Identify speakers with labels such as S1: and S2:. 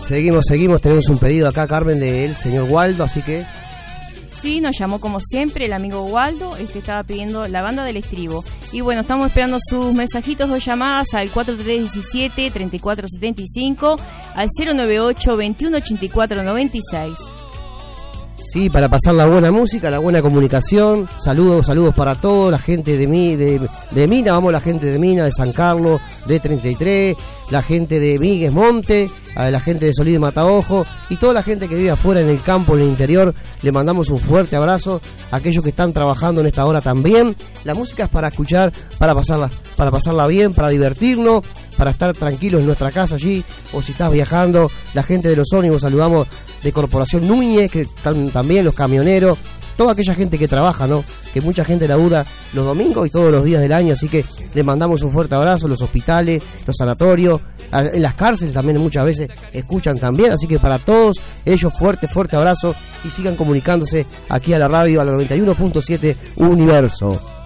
S1: Seguimos, tenemos un pedido acá, Carmen, del señor Waldo, así que...
S2: Sí, nos llamó como siempre el amigo Waldo, estaba pidiendo La Banda del Estribo. Y bueno, estamos esperando sus mensajitos o llamadas al 4317-3475, al 098-2184-96.
S1: Sí, para pasar la buena música, la buena comunicación. Saludos para todos, la gente de Mina, vamos, la gente de Mina, de San Carlos, de 33, la gente de Migues Monte, a la gente de Solís de Mataojo y toda la gente que vive afuera en el campo, en el interior. Le mandamos un fuerte abrazo a aquellos que están trabajando en esta hora también. La música es para escuchar, para pasarla bien, para divertirnos, para estar tranquilos en nuestra casa allí, o si estás viajando. La gente de los ómnibus, saludamos, de Corporación Núñez, que están también los camioneros, toda aquella gente que trabaja, ¿no? Que mucha gente labura los domingos y todos los días del año, así que les mandamos un fuerte abrazo. Los hospitales, los sanatorios, en las cárceles también muchas veces escuchan también, así que para todos ellos fuerte abrazo y sigan comunicándose aquí a la radio, a la 91.7 Universo.